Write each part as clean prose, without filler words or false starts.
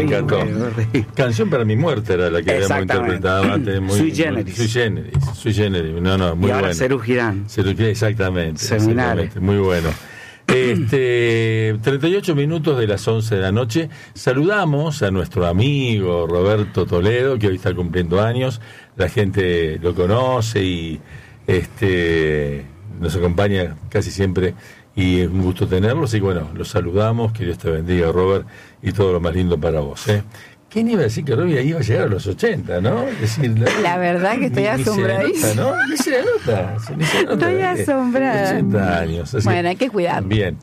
encantó. Canción para mi muerte era la que habíamos interpretado antes. Sui generis. Sui generis. No, muy y ahora bueno. Serú Girán. Exactamente. Muy bueno. 38 minutos de las 11 de la noche. Saludamos a nuestro amigo Roberto Toledo, que hoy está cumpliendo años. La gente lo conoce y nos acompaña casi siempre y es un gusto tenerlo. Así que bueno, los saludamos. Que Dios te bendiga, Robert, y todo lo más lindo para vos. ¿Quién iba a decir que Robert iba a llegar a los 80, no? Es decir, la verdad que estoy asombradísima. Ni se nota. Estoy asombrada. 80 años. Así bueno, hay que cuidar. Bien.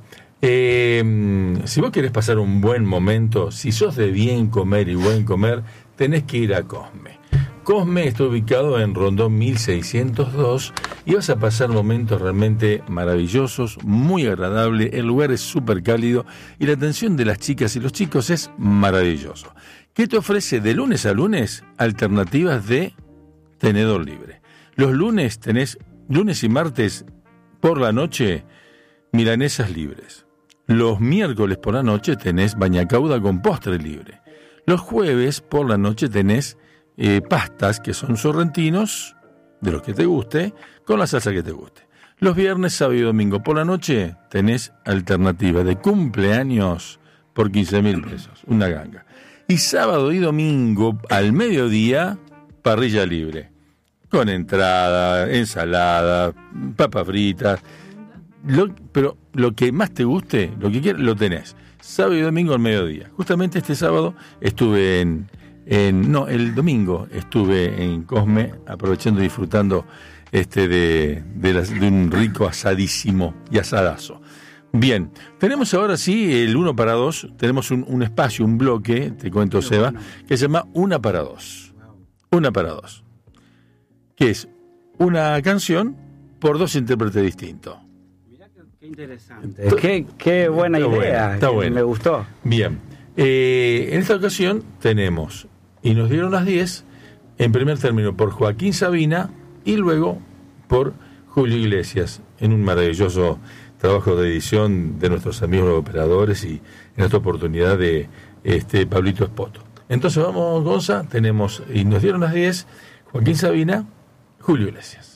Si vos querés pasar un buen momento, si sos de bien comer y buen comer, tenés que ir a Cosme. Cosme está ubicado en Rondón 1602 y vas a pasar momentos realmente maravillosos, muy agradables. El lugar es súper cálido y la atención de las chicas y los chicos es maravilloso. ¿Qué te ofrece de lunes a lunes? Alternativas de tenedor libre. Los lunes tenés, lunes y martes por la noche, milanesas libres. Los miércoles por la noche tenés bañacauda con postre libre. Los jueves por la noche tenés pastas, que son sorrentinos, de los que te guste, con la salsa que te guste. Los viernes, sábado y domingo por la noche tenés alternativa de cumpleaños por 15.000 pesos, una ganga. Y sábado y domingo al mediodía, parrilla libre, con entrada, ensalada, papas fritas, pero lo que más te guste, lo que quieras, lo tenés. Sábado y domingo al mediodía. Justamente este sábado estuve el domingo estuve en Cosme, aprovechando y disfrutando de un rico asadísimo y asadazo. Bien, tenemos ahora sí el 1 para 2, tenemos un espacio, un bloque, te cuento, Seba, que se llama 1 para 2. 1 para 2. Que es una canción por dos intérpretes distintos. Mirá qué interesante. Qué buena idea. Está bueno. Me gustó. Bien. En esta ocasión tenemos Y nos dieron las 10, en primer término por Joaquín Sabina y luego por Julio Iglesias, en un maravilloso trabajo de edición de nuestros amigos operadores y en esta oportunidad de Pablito Espoto. Entonces vamos, Gonza, tenemos Y nos dieron las 10, Joaquín Sabina, Julio Iglesias.